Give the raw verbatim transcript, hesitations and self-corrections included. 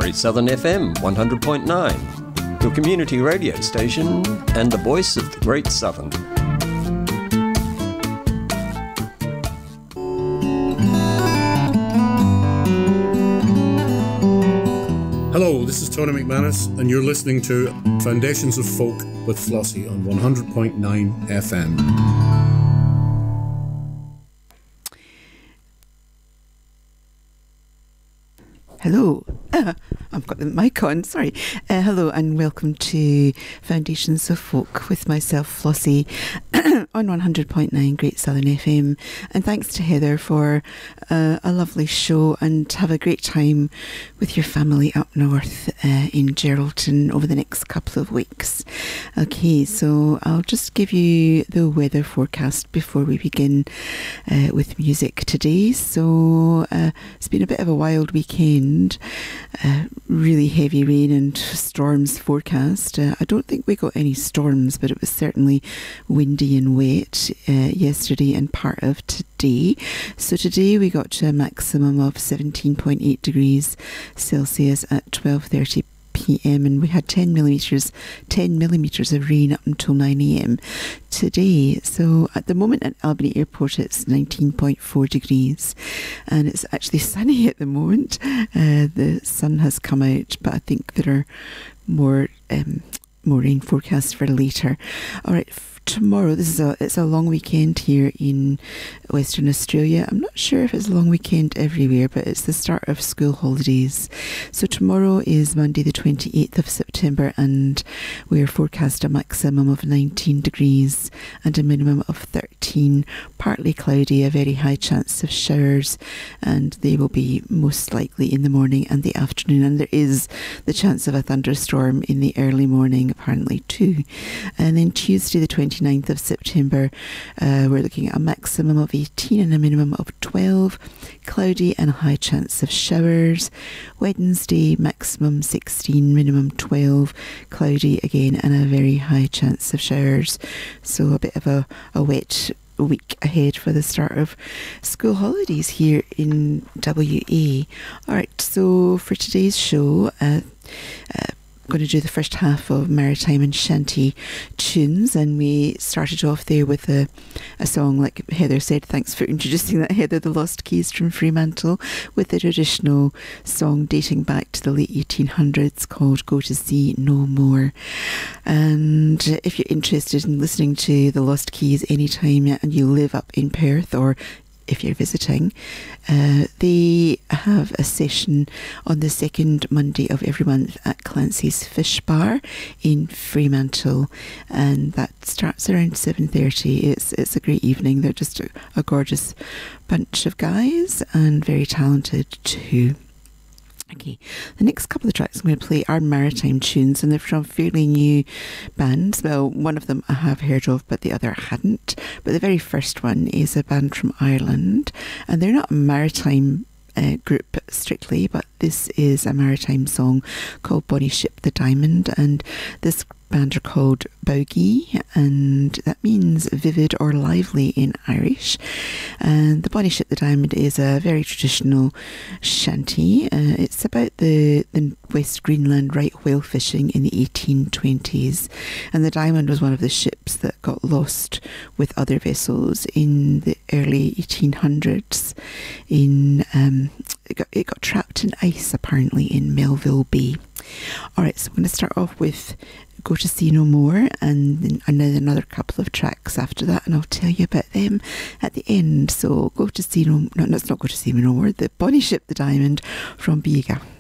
Great Southern F M one hundred point nine, your community radio station and the voice of the Great Southern. Hello, this is Tony McManus, and you're listening to Foundations of Folk with Flossie on one hundred point nine F M. Hello. Uh, I've got the mic on, sorry. Uh, hello and welcome to Foundations of Folk with myself, Flossie, on one hundred point nine Great Southern F M. And thanks to Heather for uh, a lovely show, and have a great time with your family up north uh, in Geraldton over the next couple of weeks. Okay, so I'll just give you the weather forecast before we begin uh, with music today. So uh, it's been a bit of a wild weekend. Uh, really heavy rain and storms forecast. Uh, I don't think we got any storms, but it was certainly windy and wet uh, yesterday and part of today. So today we got to a maximum of seventeen point eight degrees Celsius at twelve thirty p m, and we had ten millimetres ten millimetres of rain up until nine a m today. So at the moment at Albany Airport it's nineteen point four degrees, and it's actually sunny at the moment. Uh, the sun has come out, but I think there are more um, more rain forecast for later. Alright, tomorrow, this is a it's a long weekend here in Western Australia. I'm not sure if it's a long weekend everywhere, but it's the start of school holidays. So tomorrow is Monday the twenty-eighth of September, and we're forecast a maximum of nineteen degrees and a minimum of thirteen. Partly cloudy, a very high chance of showers, and they will be most likely in the morning and the afternoon, and there is the chance of a thunderstorm in the early morning apparently too. And then Tuesday the twenty-ninth of September, uh, we're looking at a maximum of eighteen and a minimum of twelve, cloudy and a high chance of showers. Wednesday, maximum sixteen, minimum twelve, cloudy again and a very high chance of showers. So a bit of a, a wet week ahead for the start of school holidays here in W A. Alright, so for today's show, uh, uh, I'm going to do the first half of Maritime and Shanty tunes, and we started off there with a, a song, like Heather said, thanks for introducing that, Heather, the Lost Keys from Fremantle, with a traditional song dating back to the late eighteen hundreds called Go to Sea No More. And if you're interested in listening to the Lost Keys anytime and you live up in Perth, or if you're visiting, uh, they have a session on the second Monday of every month at Clancy's Fish Bar in Fremantle, and that starts around seven thirty. It's it's a great evening. They're just a, a gorgeous bunch of guys and very talented too. Okay, the next couple of tracks I'm going to play are Maritime tunes, and they're from fairly new bands. Well, one of them I have heard of, but the other I hadn't. But the very first one is a band from Ireland, and they're not a maritime uh, group strictly, but this is a maritime song called Bonnie Ship the Diamond, and this band are called Bogie, and that means vivid or lively in Irish. And the Bonnie Ship the Diamond is a very traditional shanty. Uh, it's about the, the West Greenland right whale fishing in the eighteen twenties, and the Diamond was one of the ships that got lost with other vessels in the early eighteen hundreds. In um, it got, it got trapped in ice apparently in Melville Bay. Alright, so I'm going to start off with Go to Sea No More, and then another couple of tracks after that, and I'll tell you about them at the end. So Go to Sea No, no, no, it's not Go to Sea No More, the Bonnie Ship the Diamond from Bega.